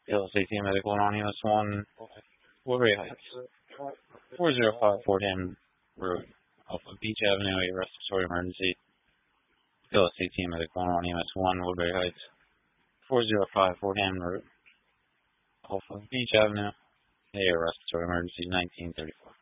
LSAT Medical Anonymous 1, Woodbury Heights. 405 Fort Hammond Road, off of Beach Avenue, a respiratory emergency. LSAT Medical Anonymous 1, Woodbury Heights. 405 Fort Hammond Road, off of Beach Avenue, a respiratory emergency, 1934.